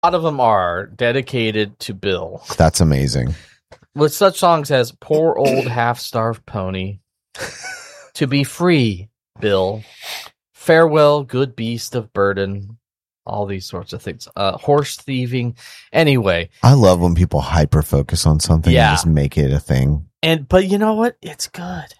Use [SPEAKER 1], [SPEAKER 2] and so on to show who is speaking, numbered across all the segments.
[SPEAKER 1] lot of them are dedicated to Bill.
[SPEAKER 2] That's amazing.
[SPEAKER 1] With such songs as Poor Old Half-Starved Pony, To Be Free, Bill, Farewell, Good Beast of Burden, all these sorts of things. Horse thieving. Anyway.
[SPEAKER 2] I love when people hyper-focus on something
[SPEAKER 1] Yeah.
[SPEAKER 2] and just make it a thing.
[SPEAKER 1] But you know what? It's good.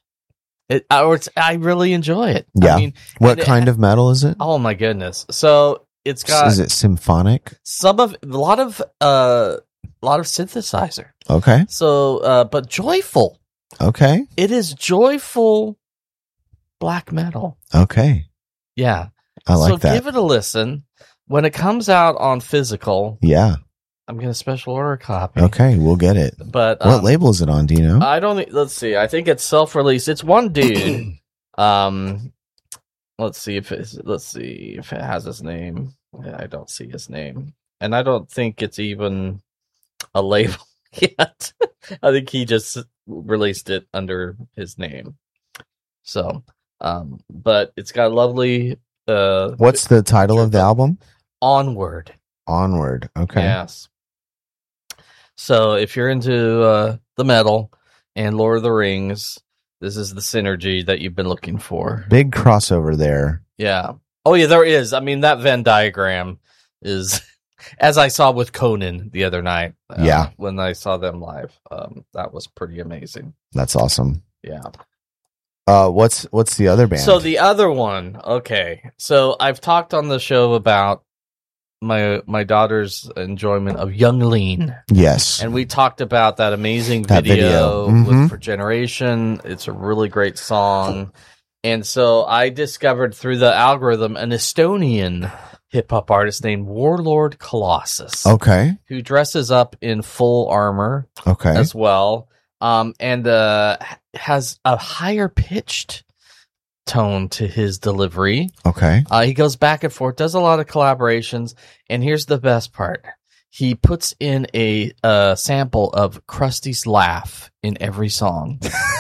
[SPEAKER 1] I really enjoy it.
[SPEAKER 2] Yeah.
[SPEAKER 1] I mean,
[SPEAKER 2] What kind of metal is it?
[SPEAKER 1] Oh my goodness! So it's got
[SPEAKER 2] Is it symphonic?
[SPEAKER 1] a lot of synthesizer.
[SPEAKER 2] Okay.
[SPEAKER 1] So, but joyful.
[SPEAKER 2] Okay.
[SPEAKER 1] It is joyful black metal.
[SPEAKER 2] Okay.
[SPEAKER 1] Yeah.
[SPEAKER 2] I like
[SPEAKER 1] so
[SPEAKER 2] that.
[SPEAKER 1] give it a listen. When it comes out on physical,
[SPEAKER 2] Yeah.
[SPEAKER 1] I'm going to special order a copy.
[SPEAKER 2] Okay, we'll get it.
[SPEAKER 1] But
[SPEAKER 2] What label is it on? Do you know?
[SPEAKER 1] I don't. Let's see. I think it's self-released. It's one dude. Let's see if it has his name. Yeah, I don't see his name, and I don't think it's even a label yet. I think he just released it under his name. So, but it's got a lovely.
[SPEAKER 2] What's the title of the album?
[SPEAKER 1] Onward.
[SPEAKER 2] Onward. Okay.
[SPEAKER 1] Yes. So if you're into the metal and Lord of the Rings, this is the synergy that you've been looking for.
[SPEAKER 2] Big crossover there.
[SPEAKER 1] Yeah. Oh, yeah, there is. I mean, that Venn diagram is, as I saw with Conan the other night.
[SPEAKER 2] Yeah.
[SPEAKER 1] When I saw them live, that was pretty amazing.
[SPEAKER 2] That's awesome.
[SPEAKER 1] Yeah.
[SPEAKER 2] What's the other band?
[SPEAKER 1] So the other one, okay. So I've talked on the show about my daughter's enjoyment of Young Lean.
[SPEAKER 2] Yes.
[SPEAKER 1] And we talked about that amazing
[SPEAKER 2] That video. Mhm.
[SPEAKER 1] For Generation. It's a really great song. And so I discovered through the algorithm an Estonian hip-hop artist named Warlord Colossus.
[SPEAKER 2] Okay.
[SPEAKER 1] Who dresses up in full armor
[SPEAKER 2] Okay.
[SPEAKER 1] as well. And has a higher pitched tone to his delivery.
[SPEAKER 2] Okay.
[SPEAKER 1] He goes back and forth, does a lot of collaborations, and here's the best part. He puts in a sample of Krusty's laugh in every song.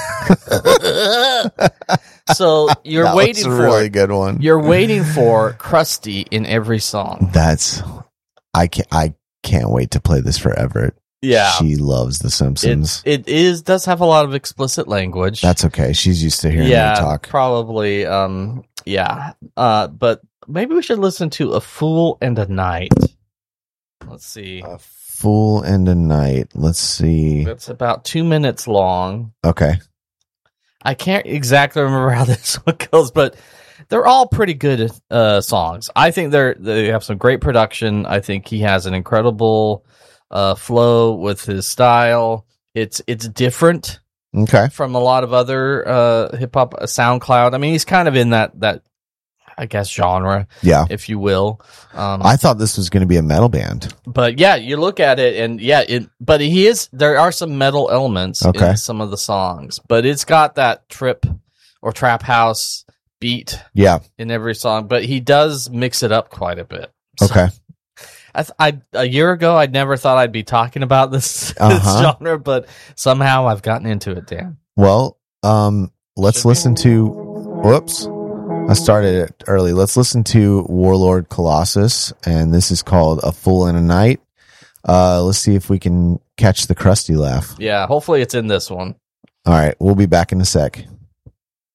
[SPEAKER 1] So you're
[SPEAKER 2] That
[SPEAKER 1] waiting
[SPEAKER 2] was a
[SPEAKER 1] for
[SPEAKER 2] really good one.
[SPEAKER 1] You're waiting for Krusty in every song.
[SPEAKER 2] I can't wait to play this for Everett.
[SPEAKER 1] Yeah.
[SPEAKER 2] She loves The Simpsons.
[SPEAKER 1] It does have a lot of explicit language.
[SPEAKER 2] That's okay. She's used to hearing me talk.
[SPEAKER 1] Probably. Yeah. But maybe we should listen to A Fool and a Night. Let's see.
[SPEAKER 2] A Fool and a Night. Let's see.
[SPEAKER 1] It's about 2 minutes long.
[SPEAKER 2] Okay.
[SPEAKER 1] I can't exactly remember how this one goes, but they're all pretty good songs. I think they have some great production. I think he has an incredible flow with his style. It's different.
[SPEAKER 2] Okay.
[SPEAKER 1] From a lot of other hip hop SoundCloud. I mean, he's kind of in that I guess genre,
[SPEAKER 2] yeah,
[SPEAKER 1] if you will.
[SPEAKER 2] I thought this was going to be a metal band,
[SPEAKER 1] but yeah, you look at it and but he is. There are some metal elements in some of the songs, but it's got that trip or trap house beat, in every song. But he does mix it up quite a bit. So,
[SPEAKER 2] okay.
[SPEAKER 1] A year ago, I never thought I'd be talking about this genre, but somehow I've gotten into it, Dan.
[SPEAKER 2] Well, let's listen to. Whoops, I started it early. Let's listen to Warlord Colossus, and this is called A Fool and a Night. Let's see if we can catch the Krusty laugh.
[SPEAKER 1] Yeah, hopefully it's in this one.
[SPEAKER 2] All right, we'll be back in a sec.